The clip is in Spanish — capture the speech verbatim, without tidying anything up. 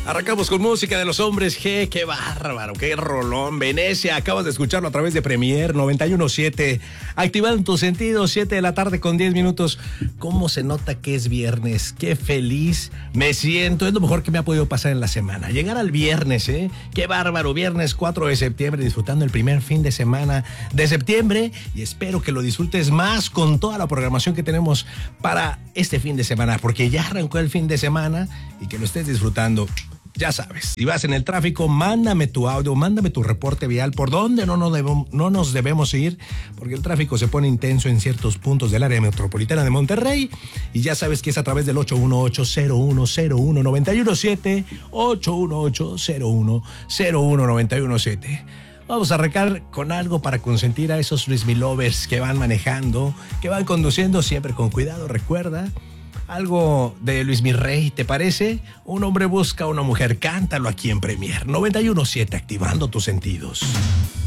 Arrancamos con música de los hombres G, qué bárbaro, qué rolón. Venecia, acabas de escucharlo a través de Premier noventa y uno punto siete. Activando tus sentidos, siete de la tarde con diez minutos. ¿Cómo se nota que es viernes? Qué feliz me siento, es lo mejor que me ha podido pasar en la semana. Llegar al viernes, ¿eh? Qué bárbaro, viernes cuatro de septiembre, disfrutando el primer fin de semana de septiembre. Y espero que lo disfrutes más con toda la programación que tenemos para este fin de semana, porque ya arrancó el fin de semana y que lo estés disfrutando. Ya sabes, si vas en el tráfico, mándame tu audio, mándame tu reporte vial, por dónde no nos debemos, no nos debemos ir, porque el tráfico se pone intenso en ciertos puntos del área metropolitana de Monterrey, y ya sabes que es a través del ocho uno ocho, cero uno cero uno, nueve uno siete, ocho uno ocho, cero uno cero uno, nueve uno siete. Vamos a arrancar con algo para consentir a esos Luis Mi Lovers que van manejando, que van conduciendo siempre con cuidado, recuerda. Algo de Luis Mi Rey, ¿te parece? Un hombre busca a una mujer, cántalo aquí en Premier noventa y uno punto siete, activando tus sentidos.